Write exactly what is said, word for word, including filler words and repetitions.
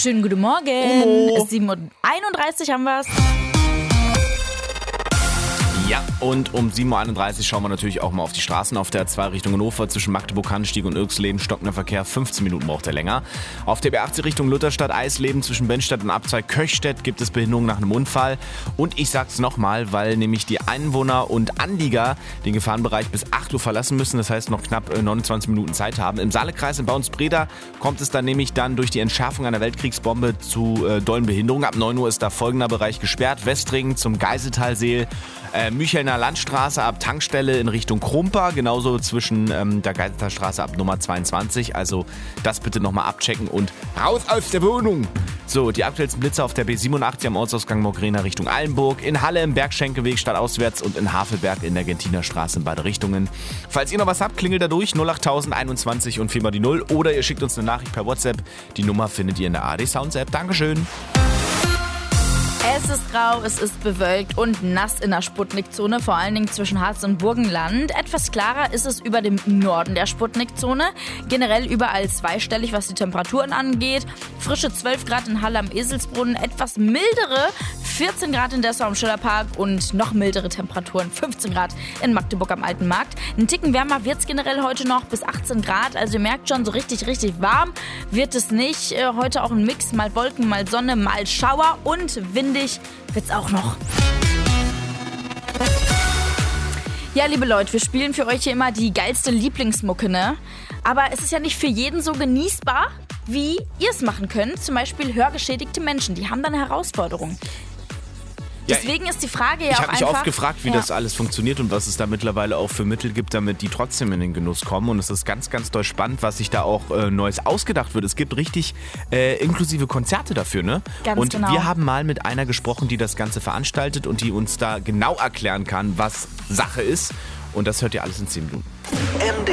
Schönen guten Morgen. Oh. sieben Uhr einunddreißig haben wir es. Ja, und um sieben Uhr einunddreißig schauen wir natürlich auch mal auf die Straßen. Auf der A zwei Richtung Hannover zwischen Magdeburg-Handenstieg und Irxleben stockender Verkehr, fünfzehn Minuten braucht er länger. Auf der B achtzig Richtung Lutherstadt, Eisleben zwischen Benstadt und Abzweig Köchstedt gibt es Behinderungen nach einem Unfall. Und ich sag's nochmal, weil nämlich die Einwohner und Anlieger den Gefahrenbereich bis acht Uhr verlassen müssen, das heißt noch knapp neunundzwanzig Minuten Zeit haben. Im Saalekreis in Baunsbreda kommt es dann nämlich dann durch die Entschärfung einer Weltkriegsbombe zu äh, dollen Behinderungen. Ab neun Uhr ist da folgender Bereich gesperrt: Westring zum Geiseltalsee, äh, Müchelner Landstraße ab Tankstelle in Richtung Krumper, genauso zwischen ähm, der Geiseltalstraße ab Nummer zweiundzwanzig. Also das bitte nochmal abchecken und raus aus der Wohnung. So, die aktuellsten Blitze auf der B siebenundachtzig am Ortsausgang Mogrena Richtung Eilenburg, in Halle im Bergschenkeweg stadtauswärts und in Havelberg in der Gentinerstraße in beide Richtungen. Falls ihr noch was habt, klingelt da durch null achttausend einundzwanzig und viermal die null oder ihr schickt uns eine Nachricht per WhatsApp. Die Nummer findet ihr in der A D Sounds App. Dankeschön. Es ist grau, es ist bewölkt und nass in der Sputnikzone, vor allen Dingen zwischen Harz und Burgenland. Etwas klarer ist es über dem Norden der Sputnikzone. Generell überall zweistellig, was die Temperaturen angeht. Frische zwölf Grad in Halle am Eselsbrunnen, etwas mildere vierzehn Grad in Dessau am Schillerpark und noch mildere Temperaturen, fünfzehn Grad in Magdeburg am Alten Markt. Ein Ticken wärmer wird es generell heute noch, bis achtzehn Grad. Also ihr merkt schon, so richtig, richtig warm wird es nicht. Äh, heute auch ein Mix, mal Wolken, mal Sonne, mal Schauer und windig wird's auch noch. Ja, liebe Leute, wir spielen für euch hier immer die geilste Lieblingsmucke, ne? Aber es ist ja nicht für jeden so genießbar, wie ihr es machen könnt. Zum Beispiel hörgeschädigte Menschen, die haben dann eine Herausforderung. Ja, Deswegen ist die Frage ja ich auch habe einfach... mich oft gefragt, wie ja. das alles funktioniert und was es da mittlerweile auch für Mittel gibt, damit die trotzdem in den Genuss kommen. Und es ist ganz, ganz doll spannend, was sich da auch äh, Neues ausgedacht wird. Es gibt richtig äh, inklusive Konzerte dafür, ne? Ganz und genau. wir haben mal mit einer gesprochen, die das Ganze veranstaltet und die uns da genau erklären kann, was Sache ist. Und das hört ihr alles in zehn Minuten. M D